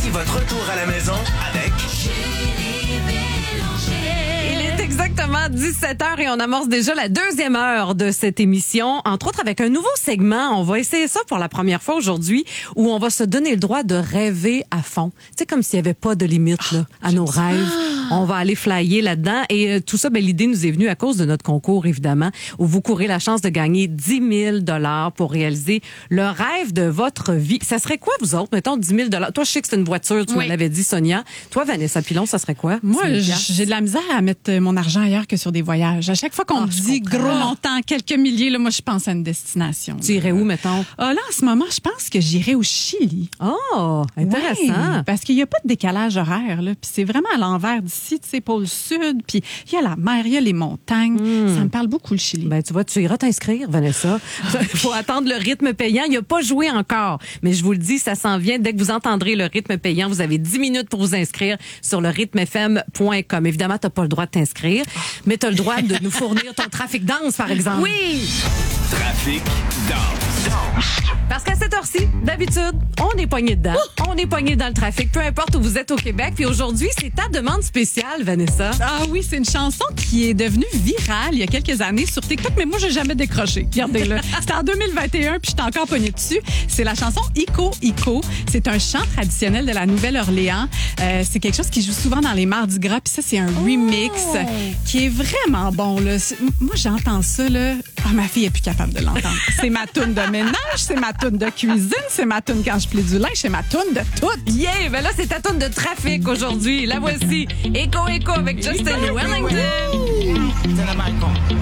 Voici votre retour à la maison avec... Il est exactement 17h et on amorce déjà la deuxième heure de cette émission, entre autres avec un nouveau segment. On va essayer ça pour la première fois aujourd'hui, où on va se donner le droit de rêver à fond. C'est comme s'il n'y avait pas de limite là, à nos rêves. On va aller flyer là-dedans. Et tout ça, l'idée nous est venue à cause de notre concours, évidemment, où vous courez la chance de gagner 10 000 pour réaliser le rêve de votre vie. Ça serait quoi, vous autres? Mettons 10 000 Toi, je sais que c'est une voiture, tu me l'avais dit, Sonia. Toi, Vanessa Pilon, ça serait quoi? Moi, j'ai de la misère à mettre mon argent ailleurs que sur des voyages. À chaque fois qu'on me dit gros montant, quelques milliers, là, moi, je pense à une destination. Tu irais où, mettons? Là, en ce moment, je pense que j'irais au Chili. Oh, intéressant. Ouais, parce qu'il n'y a pas de décalage horaire, là. Puis c'est vraiment à l'envers d'ici, tu sais, pôle sud. Puis il y a la mer, il y a les montagnes. Ça me parle beaucoup, le Chili. Ben, tu vois, tu iras t'inscrire, Vanessa. Il faut attendre le rythme payant. Il n'a pas joué encore. Mais je vous le dis, ça s'en vient. Dès que vous entendrez le rythme payant, vous avez 10 minutes pour vous inscrire sur le rythmefm.com. Évidemment, tu n'as pas le droit de t'inscrire, mais tu as le droit de nous fournir ton trafic danse, par exemple. Oui! Trafic danse. Parce qu'à cette heure-ci, d'habitude, on est pogné dedans. On est pogné dans le trafic, peu importe où vous êtes au Québec. Puis aujourd'hui, c'est ta demande spéciale, Vanessa. Ah oui, c'est une chanson qui est devenue virale il y a quelques années sur TikTok, mais moi, j'ai jamais décroché. Regardez-le. C'était en 2021, puis j'étais encore pognée dessus. C'est la chanson Ico Ico. C'est un chant traditionnel de la Nouvelle-Orléans. C'est quelque chose qui joue souvent dans les Mardis Gras, puis ça, c'est un remix qui est vraiment bon, là. Moi, j'entends ça, là. Ah, ma fille est plus capable de l'entendre. C'est ma toune de ménage, c'est ma toune de cuisine, c'est ma toune quand je plie du linge, c'est ma toune de tout. Yeah! Ben là, c'est ta toune de trafic aujourd'hui. La voici. Echo Echo avec Justin Wellington.